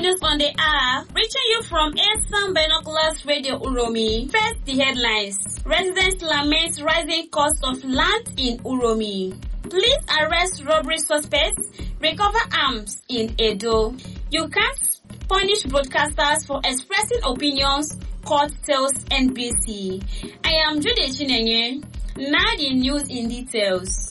news on the hour, reaching you from Esan Binoculars Radio Uromi. First, the headlines. Residents lament rising cost of land in Uromi. Police arrest robbery suspects, recover arms in Edo. You can't punish broadcasters for expressing opinions, court tells NBC. I am Jude Chinenye. Now the news in details.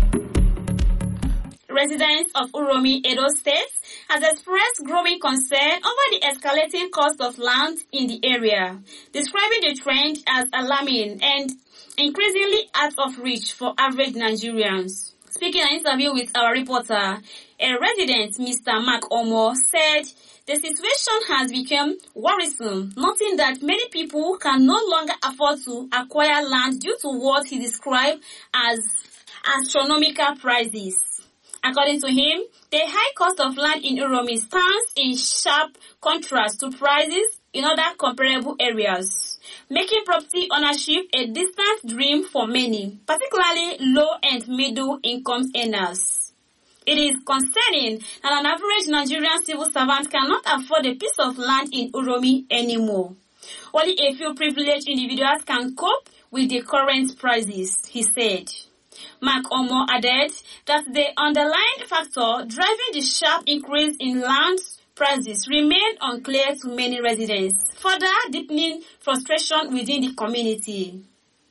Residents of Uromi, Edo State, has expressed growing concern over the escalating cost of land in the area, describing the trend as alarming and increasingly out of reach for average Nigerians. Speaking in an interview with our reporter, a resident, Mr. Mark Omo, said the situation has become worrisome, noting that many people can no longer afford to acquire land due to what he described as astronomical prices. According to him, the high cost of land in Uromi stands in sharp contrast to prices in other comparable areas, making property ownership a distant dream for many, particularly low and middle income earners. It is concerning that an average Nigerian civil servant cannot afford a piece of land in Uromi anymore. Only a few privileged individuals can cope with the current prices, he said. Mark Omo added that the underlying factor driving the sharp increase in land prices remained unclear to many residents, further deepening frustration within the community.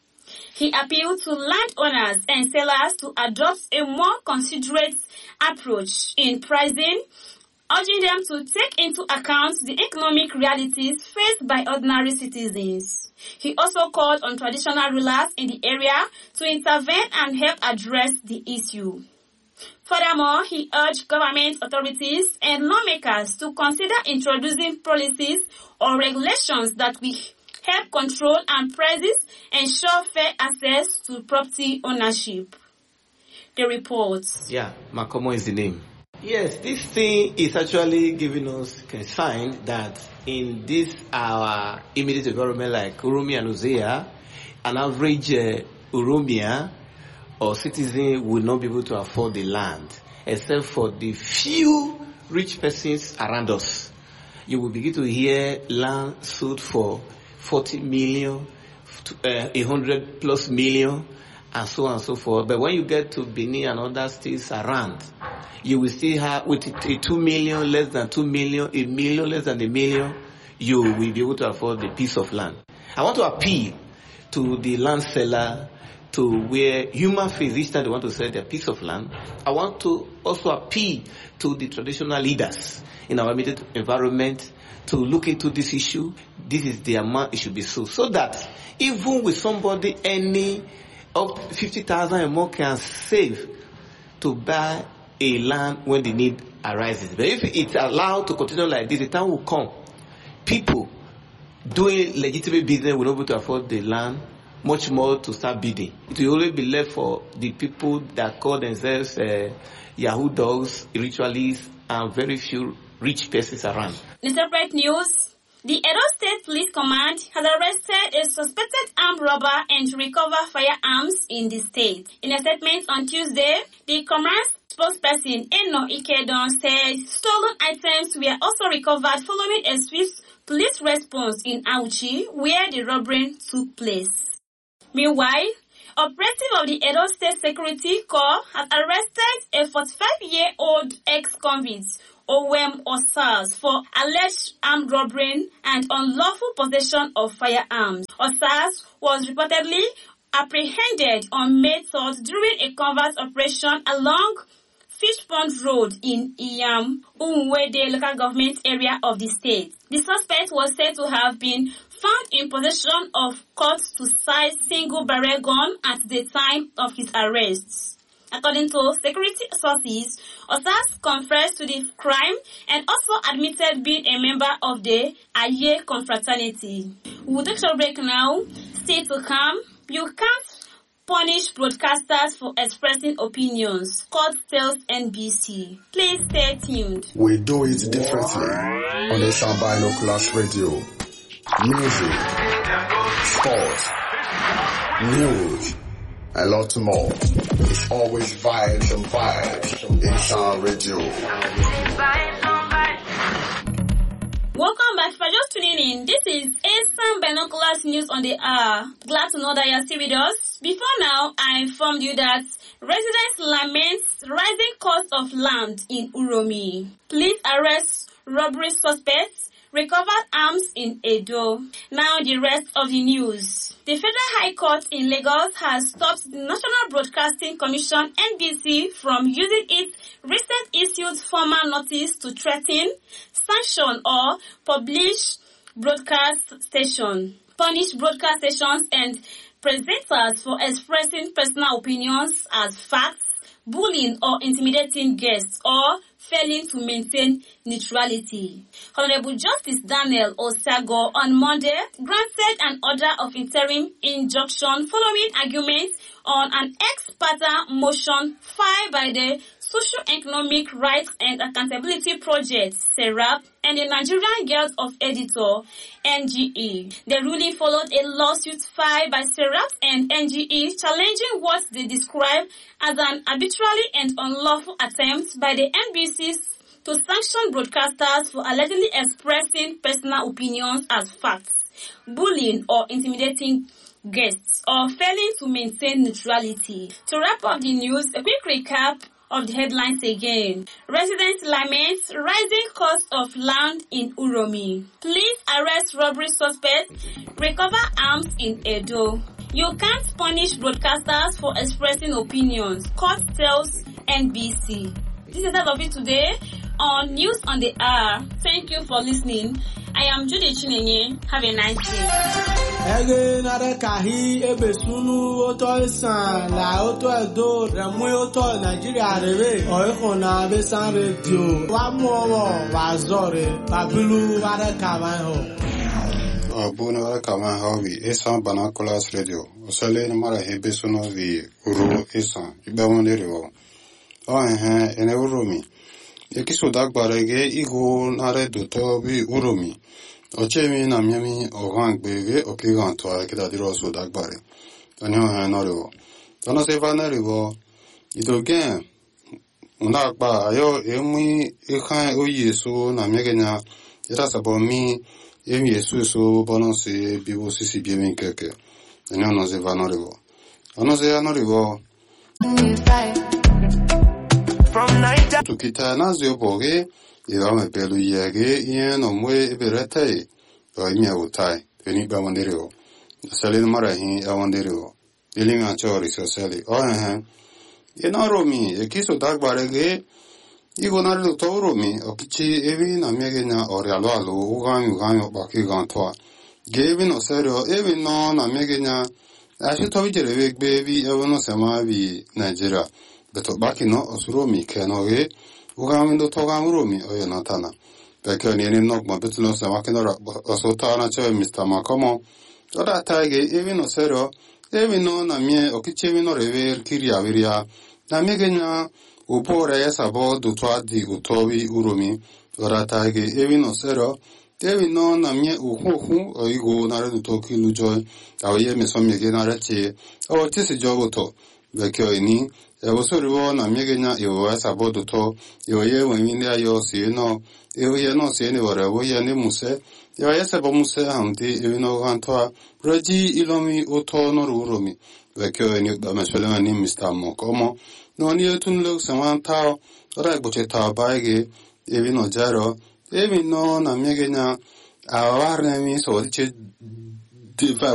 He appealed to landowners and sellers to adopt a more considerate approach in pricing, urging them to take into account the economic realities faced by ordinary citizens. He also called on traditional rulers in the area to intervene and help address the issue. Furthermore, he urged government authorities and lawmakers to consider introducing policies or regulations that will help control and prices, ensure fair access to property ownership. The report. Yeah, Makomo is the name. Yes, this thing is actually giving us a sign that in this our immediate environment like Uromi and Uzea, an average Uromian or citizen will not be able to afford the land, except for the few rich persons around us. You will begin to hear land sold for 40 million, 100 plus million, and so on and so forth. But when you get to Benin and other states around, you will still have, with 2 million, less than 2 million, 1 million, less than 1 million, you will be able to afford the piece of land. I want to appeal to the land seller to where human face each time they want to sell their piece of land. I want to also appeal to the traditional leaders in our immediate environment to look into this issue. This is the amount it should be sold, so that even with somebody any of 50,000 or more can save to buy a land when the need arises. But if it's allowed to continue like this, the time will come. People doing legitimate business will not be able to afford the land, much more to start bidding. It will only be left for the people that call themselves Yahoo dogs, ritualists, and very few rich persons around. In separate news, the Edo State Police Command has arrested a suspected armed robber and recovered firearms in the state. In a statement on Tuesday, the command's spokesperson Eno Ikedon said stolen items were also recovered following a swift police response in Auchi, where the robbery took place. Meanwhile, operative of the Edo State Security Corps has arrested a 45-year-old ex-convict, Owem Osas, for alleged armed robbery and unlawful possession of firearms. Osas was reportedly apprehended on May 3rd during a covert operation along Fishpond Road in Iyam, Umwede local government area of the state. The suspect was said to have been found in possession of cut-to-size single-barrel gun at the time of his arrest. According to security sources, Osas confessed to the crime and also admitted being a member of the Aye confraternity. We'll take a break now. Stay to come. You can't punish broadcasters for expressing opinions. Court tells NBC. Please stay tuned. We do it differently on Esan Binoculars Radio. Music, sports, news, a lot more. It's always vibes and vibes. Esan Radio. Welcome back. If you're just tuning in, this is ASAM Binoculars News on the Hour. Glad to know that you're still with us. Before now, I informed you that residents lament rising cost of land in Uromi. Police arrest robbery suspects, recovered arms in Edo. Now the rest of the news. The Federal High Court in Lagos has stopped the National Broadcasting Commission (NBC) from using its recent issued formal notice to threaten, sanction or punish broadcast stations and presenters for expressing personal opinions as facts, bullying or intimidating guests, or failing to maintain neutrality. Honorable Justice Daniel Osago on Monday granted an order of interim injunction following arguments on an ex parte motion filed by the Socio-Economic Rights and Accountability Project, SERAP, and the Nigerian Guild of Editors, NGE. The ruling followed a lawsuit filed by SERAP and NGE challenging what they describe as an arbitrary and unlawful attempt by the NBC to sanction broadcasters for allegedly expressing personal opinions as facts, bullying or intimidating guests, or failing to maintain neutrality. To wrap up the news, a quick recap of the headlines again. Residents lament rising cost of land in Uromi. Police arrest robbery suspects, recover arms in Edo. You can't punish broadcasters for expressing opinions. Court tells NBC. This is all of it today on News on the Hour. Thank you for listening. I am Judy Chinenye. Have a nice day. Ege nare kahi ebe sunu oto isan la oto edo remu oto Nigeria rewe oiko na besan radio wa muowo wa zore babilu ware kawan ho. Abuna ware kawan ho vi ASAM Binoculars Radio. Osele na mara hebe sunu vi uru ASAM ibe wonere wo. Ene Uromi. Ekiso dagbarege igo nare doto bi Uromi. Ochemi na miami ohangbege okiganto akidadiro so dagbare. Anyo hanorewo. Tono se vaneriwo idogen unagba ayo emi ikhan oyeso na miegenya ira sabomi emi yesu so bonose biwo sisi biemi keke. Anyo no se vaneriwo. Ono se hanorewo. From night to kita na zioboge Iwame pelu yege ien omwe iberete o imia utai veni ba wandereo sali mara hi awandereo ilinga chori so sali Uromi ekiso dagbarege igonare to Uromi okichi evi na miegena orialo uganyo baki gantwa gevi no serio evi no na miegena ashi to bijere bebi ewono sema bi Nigeria beto baki no Uromi kenoge Ugamindo toga Uromi oyo natana. Perché nieni nogma betulo se makinora osotana chewe Mr. Makomo. Oda taige evi no serio evi no na mie okichevi no rever kiria viria. Na mie genya upore esabo dutwa di utowi Uromi. Oda taige evi no serio evi no na mie uhuhu oigo nare dutoki lujoy. Aoye mesomye genare che. O tisi jogoto. Perché ini Eusurivo na miegenya iwo esabo duto iwoye wengine ayo sino iwoye no sini whatever ye ni muse iwoye sebo muse hamdi iwino gantwa roji ilomi uto no Uromi vekyo eni bameshwele ni Mr. Mokomo no ni etunlo samanta ora egboche ta baige iwino jaro iwino na miegenya awarne mi so diche diva